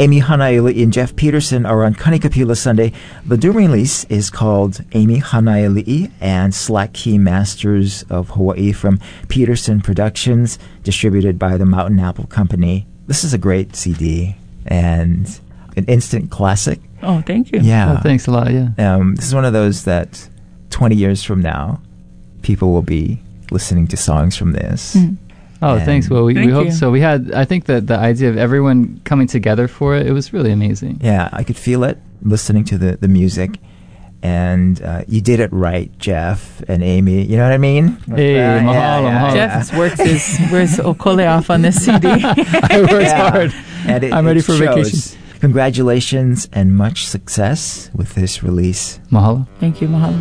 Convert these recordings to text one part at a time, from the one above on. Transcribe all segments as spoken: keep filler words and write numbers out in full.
Amy Hanaiali'i and Jeff Peterson are on Kanikapila Sunday. The new release is called Amy Hanaiali'i and Slack Key Masters of Hawaii from Peterson Productions, distributed by the Mountain Apple Company. This is a great C D and an instant classic. Oh, thank you. Yeah. Oh, thanks a lot, yeah. Um, this is one of those that twenty years from now, people will be listening to songs from this. Mm. Oh, And thanks. Well, we, Thank we hope you. so. We had, I think that the idea of everyone coming together for it, it was really amazing. Yeah, I could feel it listening to the, the music. And uh, you did it right, Jeff and Amy. You know what I mean? Hey, Uh, mahalo, mahalo. Jeff works his where's Okole off on this C D. I worked Yeah. hard. And it, I'm ready it for shows. vacation. Congratulations and much success with this release. Mahalo. Thank you, mahalo.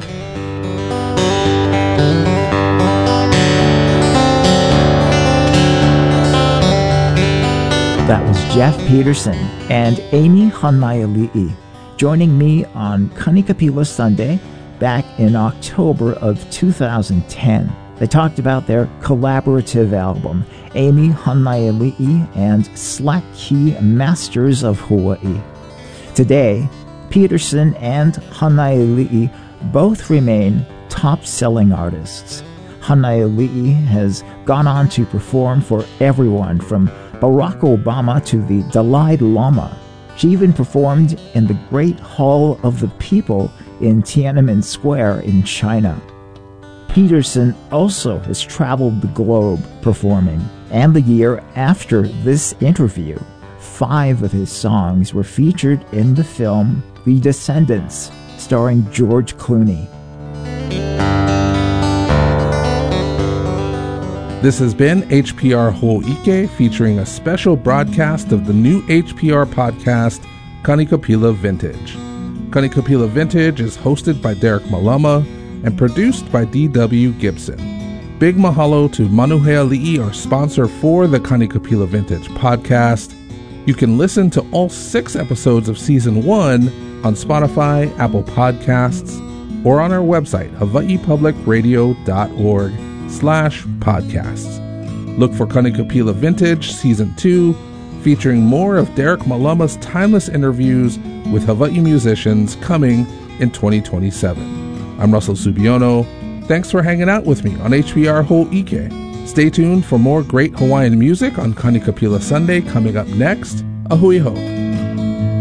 That was Jeff Peterson and Amy Hanaiali'i joining me on Kanikapila Sunday back in October of two thousand ten. They talked about their collaborative album, Amy Hanaiali'i and Slack Key Masters of Hawaii. Today, Peterson and Hanaiali'i both remain top-selling artists. Hanaiali'i has gone on to perform for everyone from Barack Obama to the Dalai Lama. She even performed in the Great Hall of the People in Tiananmen Square in China. Peterson also has traveled the globe performing, and the year after this interview, five of his songs were featured in the film The Descendants, starring George Clooney. This has been H P R Ho'ike, featuring a special broadcast of the new H P R podcast, Kanikapila Vintage. Kanikapila Vintage is hosted by Derek Malama and produced by D W Gibson. Big mahalo to Manuheali'i, our sponsor for the Kanikapila Vintage podcast. You can listen to all six episodes of Season one on Spotify, Apple Podcasts, or on our website, hawaiipublicradio.org slash podcasts. Look for Kanikapila Vintage Season two, featuring more of Derek Malama's timeless interviews with Hawaii musicians coming in twenty twenty-seven. I'm Russell Subiono. Thanks for hanging out with me on H P R Ho'ike. Stay tuned for more great Hawaiian music on Kanikapila Sunday coming up next. Ahui ho.